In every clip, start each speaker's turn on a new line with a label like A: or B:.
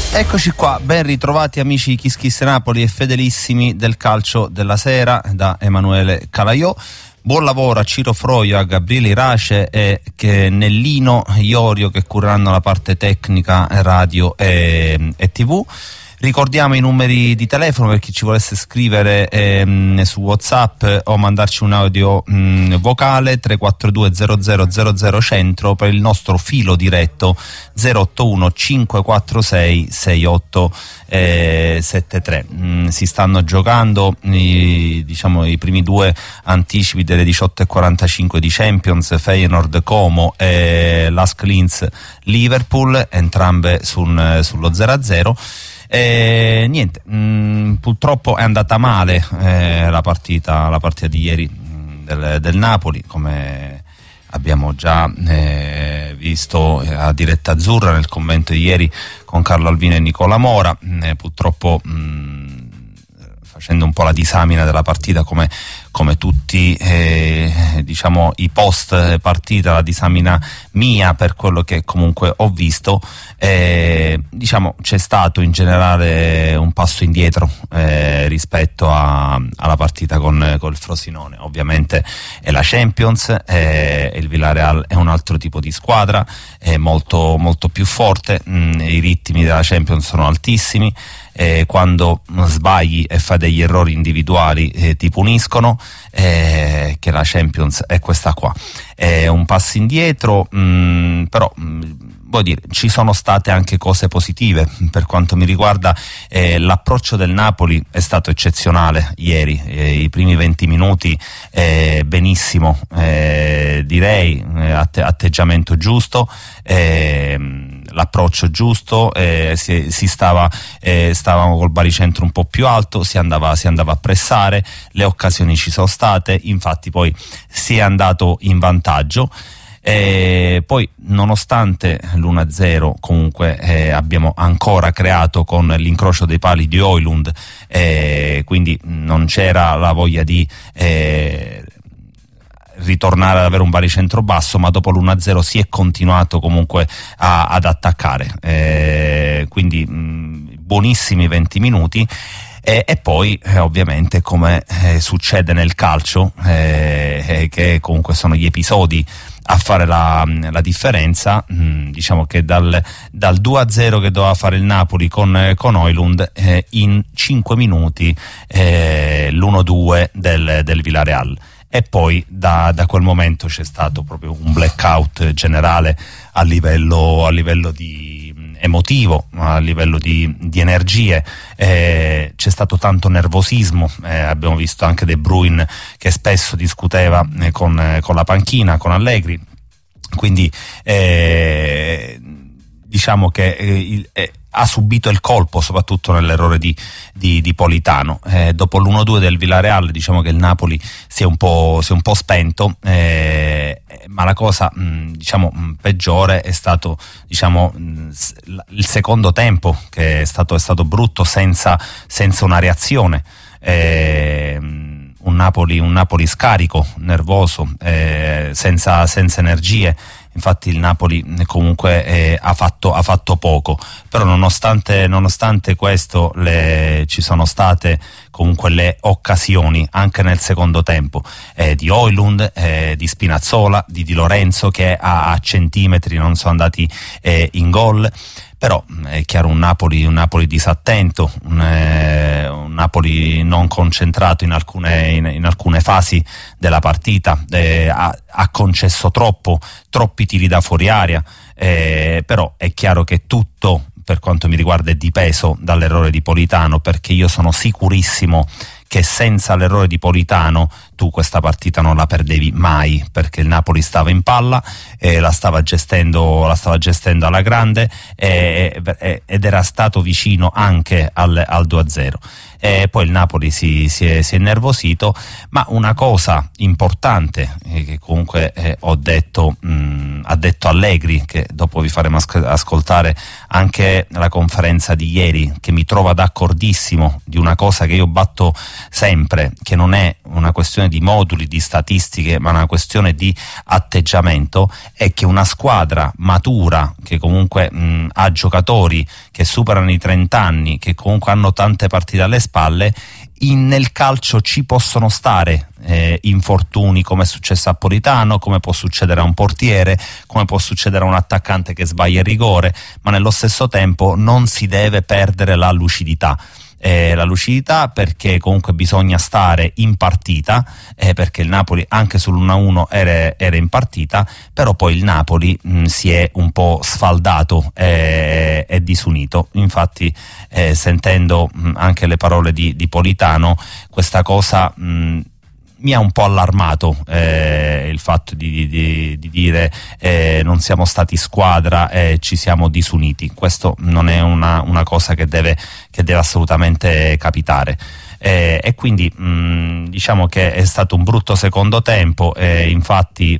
A: Eccoci qua, ben ritrovati amici Kiss Kiss Napoli e fedelissimi del calcio della sera da Emanuele Calaiò. Buon lavoro a Ciro Froio, a Gabriele Irace e Nellino Iorio che cureranno la parte tecnica radio e TV. Ricordiamo i numeri di telefono per chi ci volesse scrivere su WhatsApp o mandarci un audio vocale: 342 00 centro, per il nostro filo diretto 081 546 6873. Si stanno giocando i primi due anticipi delle 18:45 di Champions, Feyenoord Como e Lask Linz Liverpool, entrambe sullo 0-0. Niente, purtroppo è andata male la partita di ieri del Napoli, come abbiamo già visto a Diretta Azzurra nel commento di ieri con Carlo Alvino e Nicola Mora. Purtroppo facendo un po' la disamina della partita come tutti i post partita, la disamina mia per quello che comunque ho visto, c'è stato in generale un passo indietro rispetto alla partita con il Frosinone. Ovviamente è la Champions, il Villarreal è un altro tipo di squadra, è molto, molto più forte, i ritmi della Champions sono altissimi, quando sbagli e fai degli errori individuali ti puniscono, che la Champions è questa qua. È un passo indietro, però vuol dire, ci sono state anche cose positive per quanto mi riguarda. L'approccio del Napoli è stato eccezionale ieri, i primi 20 minuti benissimo, direi, atteggiamento giusto, l'approccio giusto, stavamo col baricentro un po' più alto, si andava a pressare, le occasioni ci sono state, infatti poi si è andato in vantaggio. Poi nonostante l'1-0 comunque abbiamo ancora creato con l'incrocio dei pali di Højlund, quindi non c'era la voglia di ritornare ad avere un baricentro basso, ma dopo l'1-0 si è continuato comunque ad attaccare, quindi buonissimi 20 minuti. E poi ovviamente, come succede nel calcio, che comunque sono gli episodi a fare la differenza, diciamo che dal 2-0 che doveva fare il Napoli con Højlund, in 5 minuti l'1-2 del Villarreal. E poi da quel momento c'è stato proprio un blackout generale a livello di emotivo, a livello di energie, c'è stato tanto nervosismo, abbiamo visto anche De Bruyne che spesso discuteva con la panchina, con Allegri, quindi diciamo che ha subito il colpo soprattutto nell'errore di Politano. Dopo l'1-2 del Villarreal diciamo che il Napoli si è un po' spento, ma la cosa peggiore è stato il secondo tempo, che è stato brutto, senza una reazione. Un Napoli scarico, nervoso, senza energie. Infatti il Napoli comunque ha fatto poco, però nonostante questo ci sono state comunque le occasioni anche nel secondo tempo, di Højlund, di Spinazzola, di Lorenzo, che a centimetri non sono andati in gol. Però è chiaro, un Napoli disattento, un Napoli non concentrato in alcune fasi della partita, ha concesso troppi tiri da fuori area, però è chiaro che tutto, per quanto mi riguarda, è dipeso dall'errore di Politano, perché io sono sicurissimo che senza l'errore di Politano tu questa partita non la perdevi mai, perché il Napoli stava in palla, la stava gestendo alla grande, ed era stato vicino anche al 2-0. Poi il Napoli si è innervosito, ma una cosa importante che comunque ha detto Allegri, che dopo vi faremo ascoltare anche la conferenza di ieri, che mi trova d'accordissimo di una cosa che io batto sempre, che non è una questione di moduli, di statistiche, ma una questione di atteggiamento, è che una squadra matura, che comunque ha giocatori che superano i 30 anni, che comunque hanno tante partite alle spalle, nel calcio ci possono stare infortuni, come è successo a Politano, come può succedere a un portiere, come può succedere a un attaccante che sbaglia il rigore, ma nello stesso tempo non si deve perdere la lucidità. Perché comunque bisogna stare in partita, perché il Napoli anche sul1-1 era in partita, però poi il Napoli si è un po' sfaldato e disunito. Infatti sentendo anche le parole di Politano, questa cosa mi ha un po' allarmato, il fatto di dire non siamo stati squadra e ci siamo disuniti. Questo non è una cosa che deve assolutamente capitare. E quindi diciamo che è stato un brutto secondo tempo, infatti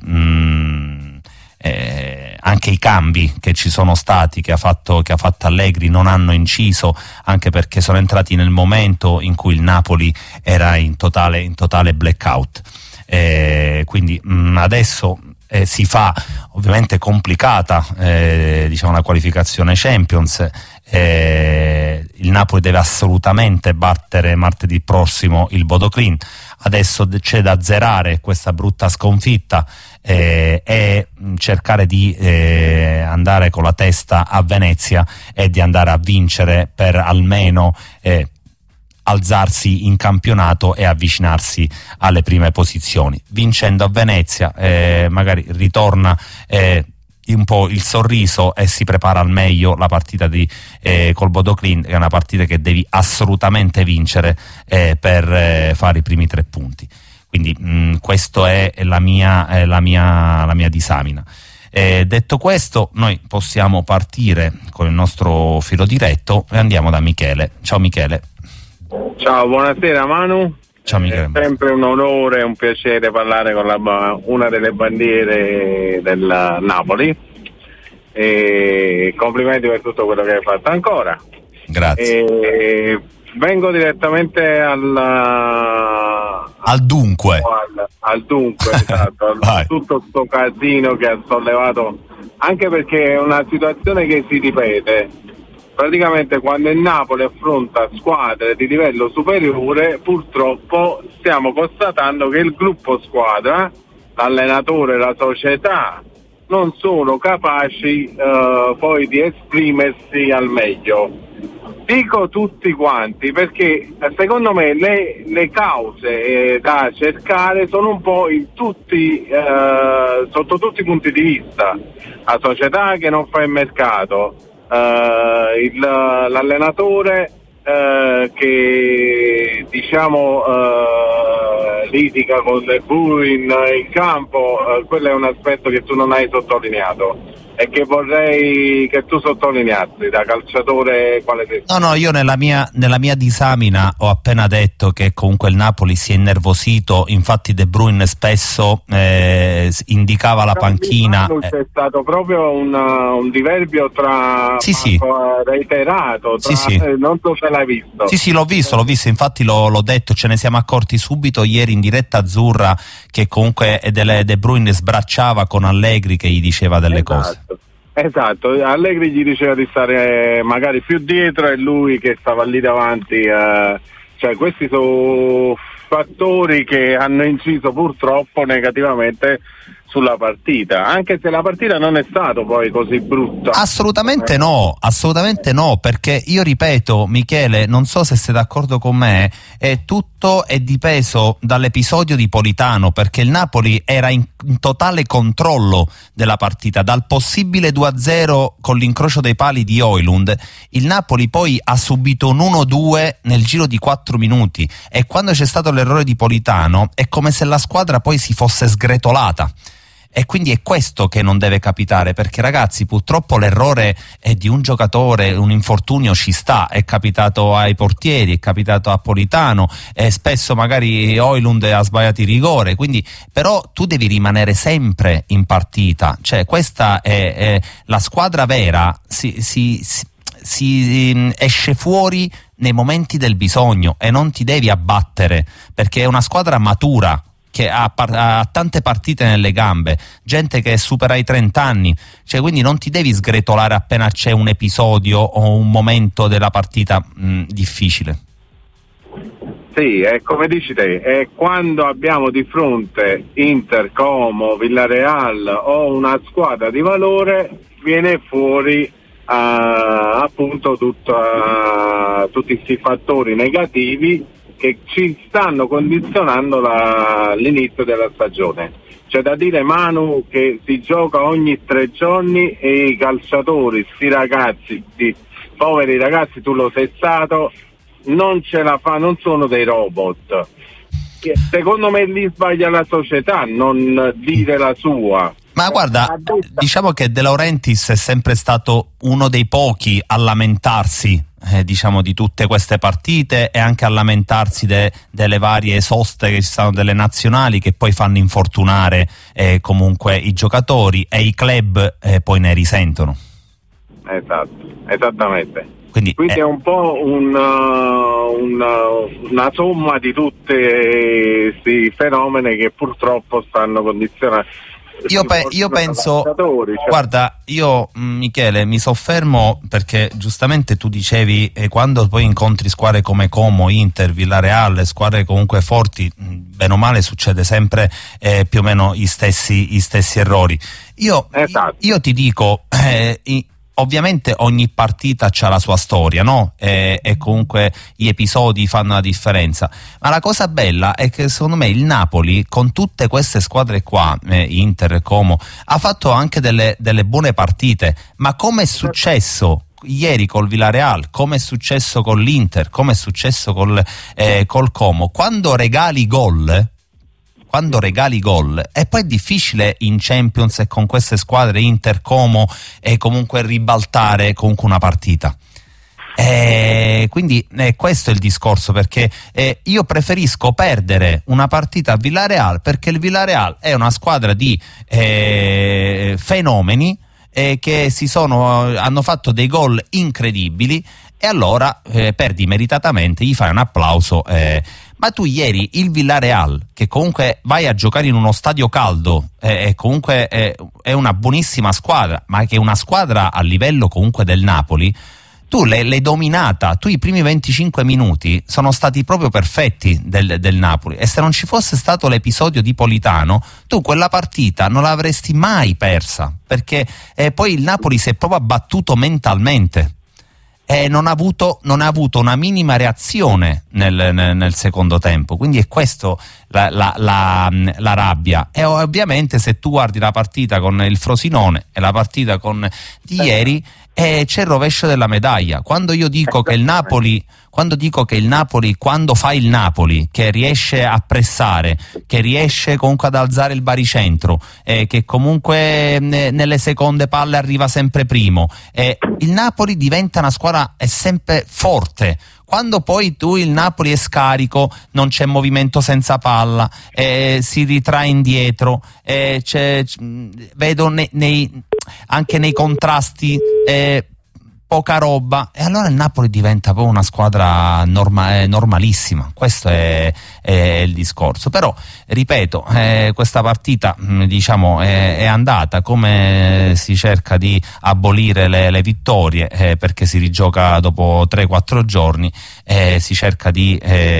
A: anche i cambi che ci sono stati, che ha fatto Allegri, non hanno inciso, anche perché sono entrati nel momento in cui il Napoli era in totale blackout. Quindi adesso si fa ovviamente complicata la qualificazione Champions. Il Napoli deve assolutamente battere martedì prossimo il Bodo Glimt. Adesso c'è da azzerare questa brutta sconfitta e cercare di andare con la testa a Venezia e di andare a vincere per almeno alzarsi in campionato e avvicinarsi alle prime posizioni. Vincendo a Venezia magari ritorna un po' il sorriso e si prepara al meglio la partita col Bodo Glimt, che è una partita che devi assolutamente vincere per fare i primi 3 punti. Quindi questo è la mia disamina. Detto questo, noi possiamo partire con il nostro filo diretto e andiamo da Michele. Ciao Michele.
B: Ciao, buonasera Manu.
A: Ciao Michele.
B: È sempre un onore e un piacere parlare con una delle bandiere del Napoli, e complimenti per tutto quello che hai fatto ancora.
A: Grazie.
B: Vengo direttamente al
A: dunque.
B: Al dunque, esatto, tutto sto casino che ha sollevato, anche perché è una situazione che si ripete. Praticamente quando il Napoli affronta squadre di livello superiore, purtroppo stiamo constatando che il gruppo squadra, l'allenatore e la società non sono capaci poi di esprimersi al meglio. Dico tutti quanti perché secondo me le cause da cercare sono un po' sotto tutti i punti di vista. La società che non fa il mercato, l'allenatore che litiga con De Bruyne in campo, quello è un aspetto che tu non hai sottolineato e che vorrei che tu sottolineassi da calciatore quale sei.
A: No, io nella mia disamina ho appena detto che comunque il Napoli si è innervosito, infatti De Bruyne spesso indicava la panchina.
B: C'è stato proprio un diverbio tra reiterato, non so se l'hai visto.
A: Sì, l'ho visto, infatti l'ho detto, ce ne siamo accorti subito ieri in diretta azzurra che comunque De Bruyne sbracciava con Allegri che gli diceva delle cose.
B: Esatto, Allegri gli diceva di stare magari più dietro e lui che stava lì davanti, cioè questi sono fattori che hanno inciso purtroppo negativamente sulla partita, anche se la partita non è stata poi così brutta.
A: Assolutamente no, perché io ripeto, Michele, non so se sei d'accordo con me, tutto è dipeso dall'episodio di Politano, perché il Napoli era in totale controllo della partita, dal possibile 2-0 con l'incrocio dei pali di Højlund, il Napoli poi ha subito un 1-2 nel giro di 4 minuti e quando c'è stato l'errore di Politano è come se la squadra poi si fosse sgretolata. E quindi è questo che non deve capitare, perché ragazzi purtroppo l'errore è di un giocatore, un infortunio ci sta, è capitato ai portieri, è capitato a Politano, e spesso magari Højlund ha sbagliato il rigore, quindi però tu devi rimanere sempre in partita, cioè questa è la squadra vera, si esce fuori nei momenti del bisogno e non ti devi abbattere, perché è una squadra matura. che ha tante partite nelle gambe, gente che supera i 30 anni, cioè quindi non ti devi sgretolare appena c'è un episodio o un momento della partita difficile.
B: Sì, è come dici te, è quando abbiamo di fronte Inter, Como, Villarreal o una squadra di valore, viene fuori appunto tutti questi fattori negativi che ci stanno condizionando l'inizio della stagione. C'è da dire, Manu, che si gioca ogni 3 giorni e i calciatori, sti ragazzi, poveri ragazzi, tu lo sei stato, non ce la fa, non sono dei robot. Secondo me lì sbaglia la società, non dire la sua.
A: Ma guarda, diciamo che De Laurentiis è sempre stato uno dei pochi a lamentarsi diciamo di tutte queste partite e anche a lamentarsi delle varie soste che ci sono delle nazionali che poi fanno infortunare comunque i giocatori e i club poi ne risentono.
B: Esatto, esattamente.
A: Quindi
B: è un po' una somma di tutti questi fenomeni che purtroppo stanno condizionando.
A: Io penso, guarda, io Michele mi soffermo perché giustamente tu dicevi quando poi incontri squadre come Como, Inter, Villarreal, squadre comunque forti, bene o male succede sempre più o meno gli stessi errori. Io ti dico, ovviamente ogni partita c'ha la sua storia, no? E comunque gli episodi fanno la differenza. Ma la cosa bella è che secondo me il Napoli, con tutte queste squadre qua, Inter, Como, ha fatto anche delle buone partite. Ma come è successo ieri col Villarreal, come è successo con l'Inter, come è successo col Como, quando regali gol e poi è difficile in Champions e con queste squadre Inter, Como e comunque ribaltare comunque una partita. Quindi questo è il discorso, perché io preferisco perdere una partita a Villarreal perché il Villarreal è una squadra di fenomeni che hanno fatto dei gol incredibili e allora perdi meritatamente, gli fai un applauso. Ma tu ieri il Villarreal, che comunque vai a giocare in uno stadio caldo, comunque è una buonissima squadra, ma che è una squadra a livello comunque del Napoli, tu l'hai dominata, tu i primi 25 minuti sono stati proprio perfetti del Napoli, e se non ci fosse stato l'episodio di Politano, tu quella partita non l'avresti mai persa, perché poi il Napoli si è proprio abbattuto mentalmente. Non ha avuto una minima reazione nel secondo tempo, quindi è questo la rabbia. E ovviamente se tu guardi la partita con il Frosinone e la partita di ieri, c'è il rovescio della medaglia. Quando dico che il Napoli, quando fa il Napoli, che riesce a pressare, che riesce comunque ad alzare il baricentro, che comunque nelle seconde palle arriva sempre primo, il Napoli diventa una squadra sempre forte. Quando poi il Napoli è scarico, non c'è movimento senza palla, si ritrae indietro, vedo anche nei contrasti poca roba, e allora il Napoli diventa poi una squadra normalissima. Questo è il discorso. Però ripeto, questa partita diciamo è andata come si cerca di abolire le vittorie, perché si rigioca dopo 3-4 giorni, si cerca di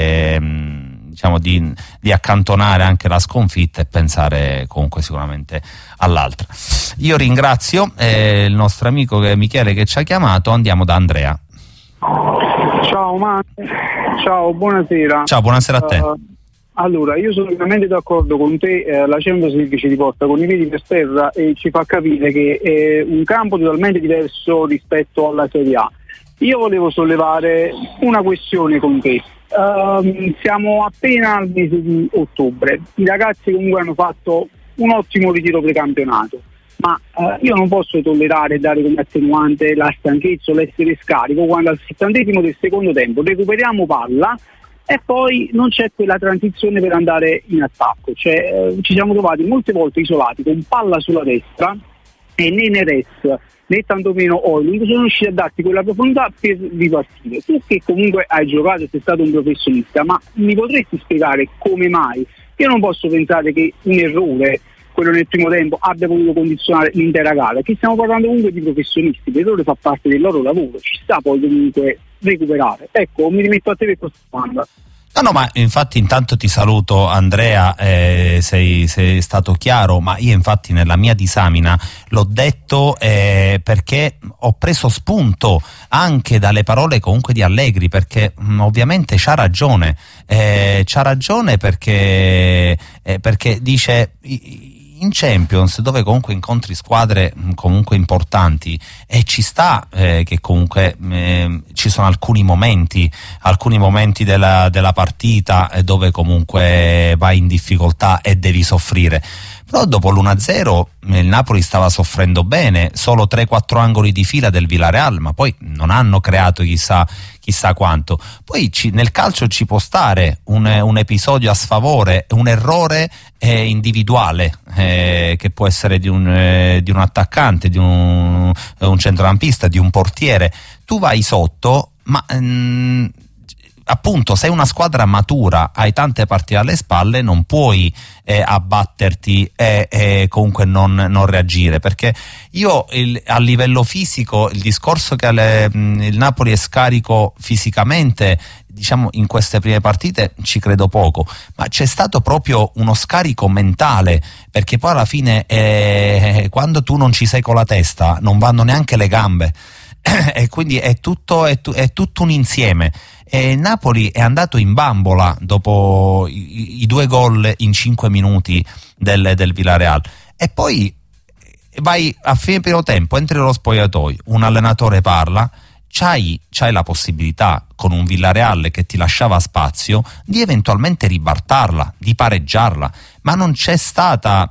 A: accantonare anche la sconfitta e pensare comunque sicuramente all'altra. Io ringrazio il nostro amico Michele che ci ha chiamato. Andiamo da Andrea.
C: Ciao Manu, ciao, buonasera.
A: Ciao, buonasera a te.
C: Allora, io sono veramente d'accordo con te, la Champions League ci riporta con i piedi per terra e ci fa capire che è un campo totalmente diverso rispetto alla Serie A. Io volevo sollevare una questione con te. Siamo appena al mese di ottobre, i ragazzi comunque hanno fatto un ottimo ritiro precampionato, ma io non posso tollerare e dare come attenuante la stanchezza o l'essere scarico quando al 70° del secondo tempo recuperiamo palla e poi non c'è quella transizione per andare in attacco. Ci siamo trovati molte volte isolati con palla sulla destra e né Neres né tantomeno Oiling sono riusciti a darti quella profondità per ripartire. Tu che comunque hai giocato e sei stato un professionista, ma mi potresti spiegare come mai Io non posso pensare che un errore, quello nel primo tempo, abbia potuto condizionare l'intera gara, che stiamo parlando comunque di professionisti, l'errore fa parte del loro lavoro, ci sta poi comunque recuperare. Ecco, mi rimetto a te per questa domanda.
A: No, ma infatti intanto ti saluto Andrea, sei stato chiaro, ma io infatti nella mia disamina l'ho detto perché ho preso spunto anche dalle parole comunque di Allegri, perché ovviamente c'ha ragione perché dice in Champions, dove comunque incontri squadre comunque importanti, e ci sta che comunque ci sono alcuni momenti della partita dove comunque vai in difficoltà e devi soffrire. Però dopo l'1-0 il Napoli stava soffrendo bene, solo 3-4 angoli di fila del Villarreal, ma poi non hanno creato chissà quanto. Poi nel calcio ci può stare un episodio a sfavore, un errore individuale che può essere di un attaccante, di un centrocampista, di un portiere. Tu vai sotto, ma appunto sei una squadra matura, hai tante partite alle spalle, non puoi abbatterti e comunque non reagire, perché io a livello fisico il discorso che il Napoli è scarico fisicamente, diciamo, in queste prime partite ci credo poco, ma c'è stato proprio uno scarico mentale, perché poi alla fine quando tu non ci sei con la testa non vanno neanche le gambe e quindi è tutto un insieme. E Napoli è andato in bambola dopo i 2 gol in 5 minuti del Villarreal, e poi vai a fine primo tempo, entri nello spogliatoio, un allenatore parla, c'hai la possibilità, con un Villarreal che ti lasciava spazio, di eventualmente ribaltarla, di pareggiarla, ma non c'è stata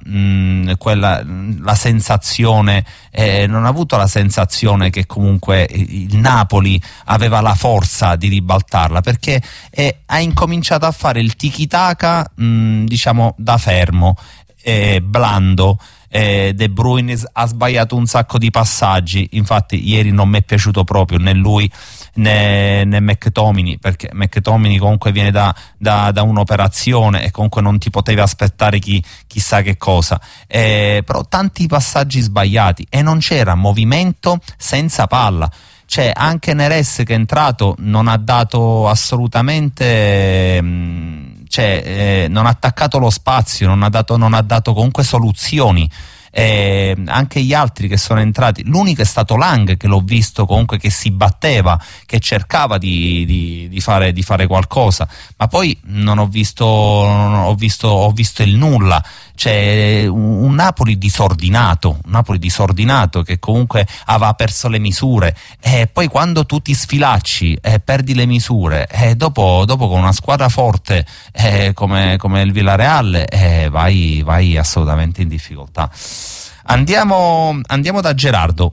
A: la sensazione, non ha avuto la sensazione che comunque il Napoli aveva la forza di ribaltarla, perché ha incominciato a fare il tiki-taka diciamo da fermo, blando. De Bruyne ha sbagliato un sacco di passaggi, infatti ieri non mi è piaciuto proprio né lui né McTominay, perché McTominay comunque viene da un'operazione e comunque non ti potevi aspettare chissà che cosa, però tanti passaggi sbagliati e non c'era movimento senza palla. Cioè anche Neres, che è entrato, non ha dato assolutamente, non ha attaccato lo spazio, non ha dato comunque soluzioni. Anche gli altri che sono entrati, l'unico è stato Lang, che l'ho visto comunque che si batteva, che cercava di fare qualcosa, ma poi ho visto il nulla. C'è un Napoli disordinato che comunque aveva perso le misure, e poi quando tu ti sfilacci e perdi le misure, dopo con una squadra forte come il Villarreal vai assolutamente in difficoltà. Andiamo da Gerardo.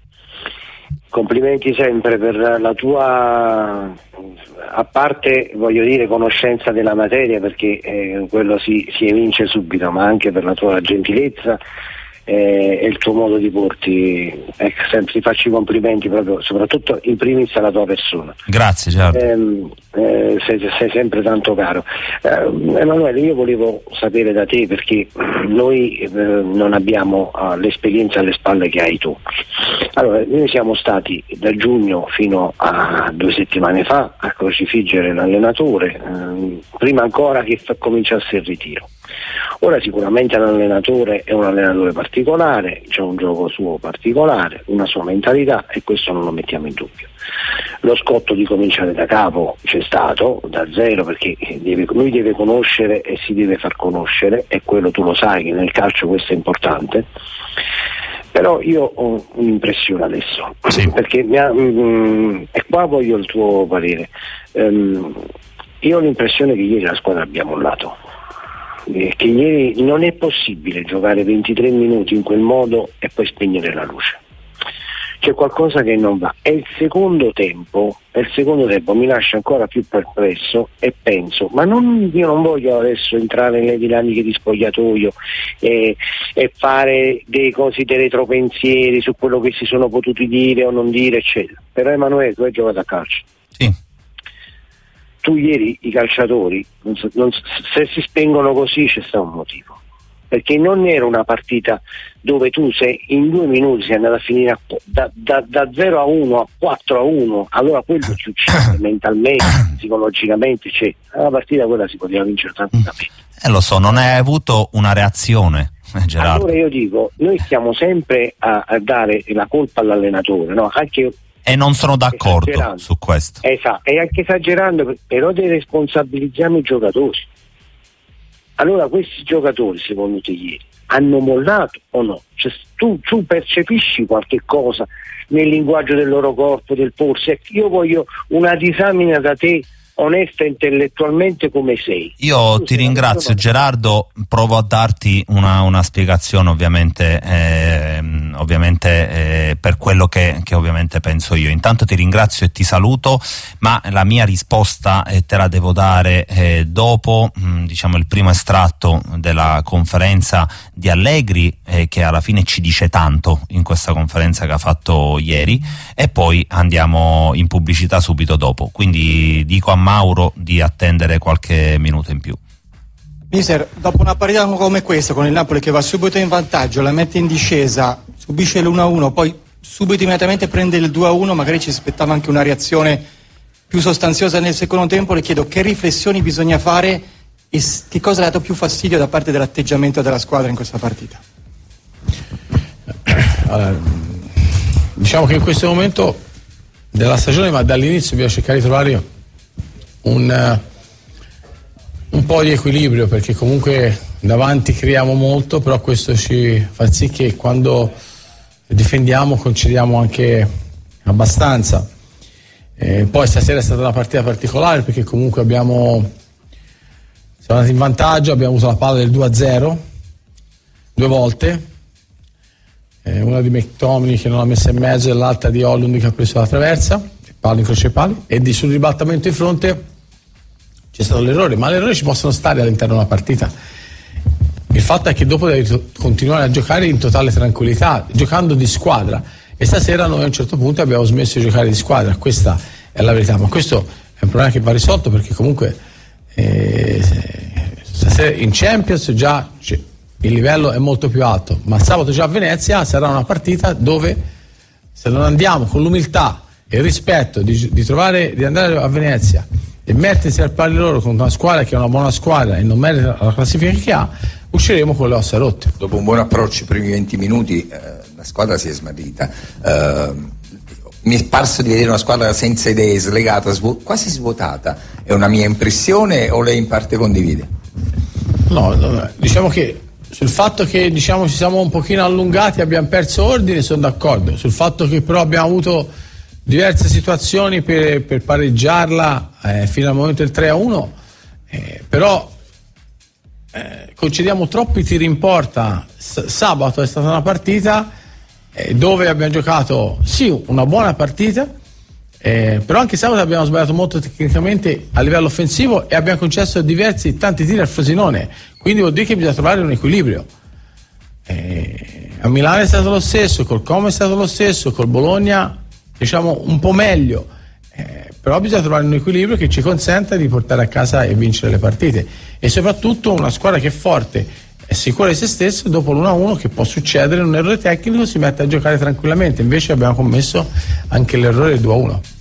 D: Complimenti sempre per la tua, a parte voglio dire, conoscenza della materia, perché quello si evince subito, ma anche per la tua gentilezza e il tuo modo di porti. Ti faccio i complimenti proprio, soprattutto in primis alla tua persona.
A: Grazie Gerardo.
D: Sei sempre tanto caro. Emanuele, io volevo sapere da te, perché noi non abbiamo l'esperienza alle spalle che hai tu. Allora, noi siamo stati da giugno fino a 2 settimane fa a crocifiggere l'allenatore, prima ancora che cominciasse il ritiro. Ora sicuramente l'allenatore è un allenatore particolare, c'è un gioco suo particolare, una sua mentalità, e questo non lo mettiamo in dubbio. Lo scotto di cominciare da capo c'è stato, da zero, perché lui deve conoscere e si deve far conoscere, e quello tu lo sai che nel calcio questo è importante. Però io ho un'impressione adesso, sì, perché e qua voglio il tuo parere. Io ho l'impressione che ieri la squadra abbia mollato, che ieri non è possibile giocare 23 minuti in quel modo e poi spegnere la luce. C'è qualcosa che non va. E il secondo tempo mi lascia ancora più perplesso, e penso, io non voglio adesso entrare nelle dinamiche di spogliatoio e fare dei retropensieri su quello che si sono potuti dire o non dire, eccetera. Però Emanuele, tu hai giocato a calcio.
A: Sì.
D: tu ieri i calciatori, se si spengono così c'è stato un motivo, perché non era una partita dove tu in 2 minuti sei andato a finire da 0-1 a 4-1, allora quello ci uccide mentalmente, psicologicamente, la partita quella si poteva vincere tranquillamente.
A: Lo so, non hai avuto una reazione, Gerardo.
D: Allora io dico, noi stiamo sempre a dare la colpa all'allenatore, no?
A: E non sono d'accordo su questo.
D: Esatto, e anche esagerando, però responsabilizziamo i giocatori. Allora questi giocatori, secondo te ieri, hanno mollato o no? Cioè, tu percepisci qualche cosa nel linguaggio del loro corpo, del polso? Io voglio una disamina da te, onesta intellettualmente come sei.
A: Io ti ringrazio, Gerardo, provo a darti una spiegazione ovviamente per quello che ovviamente penso io. Intanto ti ringrazio e ti saluto, ma la mia risposta te la devo dare dopo diciamo il primo estratto della conferenza di Allegri, che alla fine ci dice tanto in questa conferenza che ha fatto ieri, e poi andiamo in pubblicità subito dopo, quindi dico a Mauro di attendere qualche minuto in più.
E: Mister, dopo una partita come questa, con il Napoli che va subito in vantaggio, la mette in discesa, subisce l'1-1, poi subito immediatamente prende il 2-1, magari ci aspettava anche una reazione più sostanziosa nel secondo tempo, le chiedo che riflessioni bisogna fare e che cosa le ha dato più fastidio da parte dell'atteggiamento della squadra in questa partita.
F: Allora, diciamo che in questo momento della stagione, ma dall'inizio bisogna cercare di trovare un po' di equilibrio, perché comunque davanti creiamo molto, però questo ci fa sì che quando difendiamo concediamo anche abbastanza. Poi stasera è stata una partita particolare perché comunque siamo andati in vantaggio, abbiamo avuto la palla del 2-0 2 volte, una di McTominay che non l'ha messa in mezzo e l'altra di Højlund che ha preso la traversa, palo in croce ai pali, e sul ribaltamento in fronte c'è stato l'errore, ma l'errore ci possono stare all'interno della partita. Il fatto è che dopo devi continuare a giocare in totale tranquillità, giocando di squadra, e stasera noi a un certo punto abbiamo smesso di giocare di squadra, questa è la verità, ma questo è un problema che va risolto, perché comunque stasera in Champions già il livello è molto più alto, ma sabato già a Venezia sarà una partita dove, se non andiamo con l'umiltà e il rispetto di andare a Venezia e mettersi al pari loro con una squadra che è una buona squadra e non merita la classifica che ha, usciremo con le ossa rotte.
G: Dopo un buon approccio i primi 20 minuti la squadra si è smarrita, mi è parso di vedere una squadra senza idee, slegata, quasi svuotata. È una mia impressione o lei in parte condivide?
F: No, diciamo che sul fatto che ci siamo un pochino allungati, abbiamo perso ordine, sono d'accordo. Sul fatto che però abbiamo avuto diverse situazioni per pareggiarla fino al momento del 3-1, però concediamo troppi tiri in porta. Sabato è stata una partita dove abbiamo giocato una buona partita, però anche sabato abbiamo sbagliato molto tecnicamente a livello offensivo e abbiamo concesso tanti tiri al Frosinone, quindi vuol dire che bisogna trovare un equilibrio. A Milano è stato lo stesso, col Como è stato lo stesso, col Bologna un po' meglio, però bisogna trovare un equilibrio che ci consenta di portare a casa e vincere le partite, e soprattutto una squadra che è forte, è sicura di se stessa, dopo l'1-1 che può succedere un errore tecnico si mette a giocare tranquillamente. Invece abbiamo commesso anche l'errore del 2-1.